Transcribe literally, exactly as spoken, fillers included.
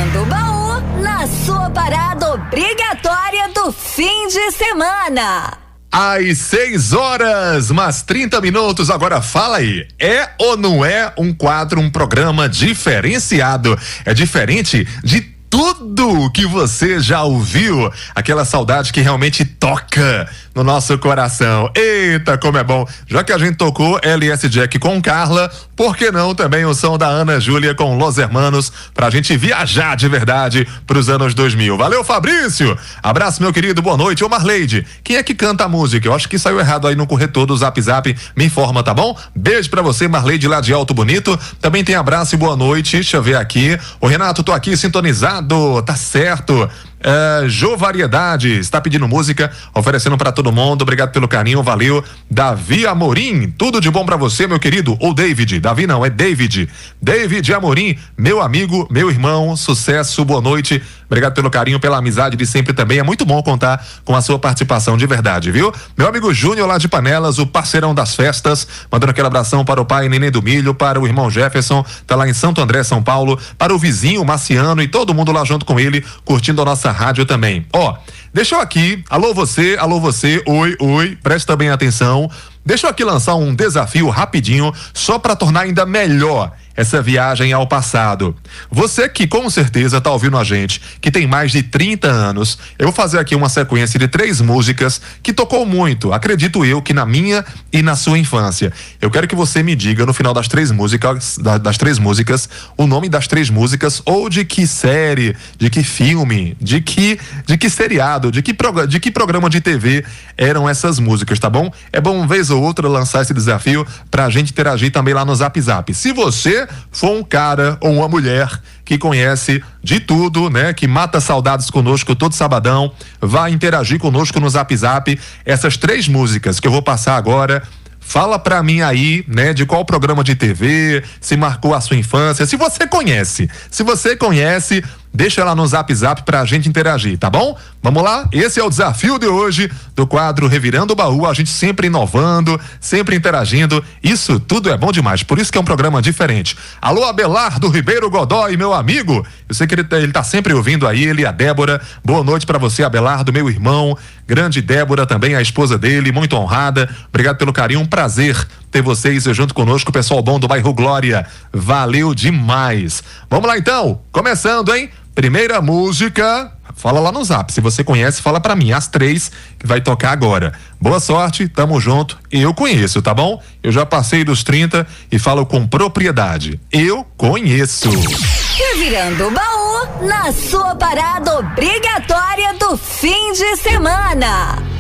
Revirando o baú na sua parada obrigatória do fim de semana. Às seis horas, mais trinta minutos, agora fala aí, é ou não é um quadro, um programa diferenciado? É diferente de tudo que você já ouviu, aquela saudade que realmente toca no nosso coração. Eita, como é bom. Já que a gente tocou L S Jack com Carla, por que não também o som da Ana Júlia com Los Hermanos, pra gente viajar de verdade pros anos dois mil. Valeu, Fabrício! Abraço, meu querido, boa noite. Ô, Marleide, quem é que canta a música? Eu acho que saiu errado aí no corretor do Zap Zap, me informa, tá bom? Beijo pra você, Marleide, lá de Alto Bonito. Também tem abraço e boa noite, deixa eu ver aqui. Ô, Renato, tô aqui sintonizado, tá certo. Uh, Jô Variedade está pedindo música, oferecendo para todo mundo. Obrigado pelo carinho, valeu. Davi Amorim, tudo de bom para você, meu querido. Ou David, Davi não, é David. David Amorim, meu amigo, meu irmão, sucesso, boa noite. Obrigado pelo carinho, pela amizade de sempre também. É muito bom contar com a sua participação de verdade, viu? Meu amigo Júnior lá de Panelas, o parceirão das festas, mandando aquele abração para o pai Nenê do Milho, para o irmão Jefferson, tá lá em Santo André, São Paulo, para o vizinho Marciano e todo mundo lá junto com ele, curtindo a nossa rádio também. Ó, deixa eu aqui, alô você, alô você, oi, oi, presta bem atenção. Deixa eu aqui lançar um desafio rapidinho, só para tornar ainda melhor essa viagem ao passado. Você que com certeza tá ouvindo a gente, que tem mais de trinta anos, eu vou fazer aqui uma sequência de três músicas que tocou muito, acredito eu, que na minha e na sua infância. Eu quero que você me diga no final das três músicas, das três músicas, o nome das três músicas, ou de que série, de que filme, de que, de que seriado, de que, prog- de que programa de T V eram essas músicas, tá bom? É bom, vez ou outra, lançar esse desafio pra gente interagir também lá no Zap Zap. Se você for um cara ou uma mulher que conhece de tudo, né? Que mata saudades conosco todo sabadão, vai interagir conosco no Zap Zap. Essas três músicas que eu vou passar agora, fala pra mim aí, né, de qual programa de T V, se marcou a sua infância, se você conhece. Se você conhece, deixa lá no Zap Zap pra gente interagir, tá bom? Vamos lá? Esse é o desafio de hoje do quadro Revirando o Baú, a gente sempre inovando, sempre interagindo, isso tudo é bom demais, por isso que é um programa diferente. Alô, Abelardo Ribeiro Godoy, meu amigo, eu sei que ele, ele tá sempre ouvindo aí, ele e a Débora, boa noite pra você, Abelardo, meu irmão, grande Débora também, a esposa dele, muito honrada, obrigado pelo carinho, um prazer ter vocês junto conosco, pessoal bom do bairro Glória, valeu demais. Vamos lá então, começando, hein? Primeira música, fala lá no Zap, se você conhece, fala pra mim, as três que vai tocar agora. Boa sorte, tamo junto, eu conheço, tá bom? Eu já passei dos trinta e falo com propriedade, eu conheço. Revirando o baú na sua parada obrigatória do fim de semana.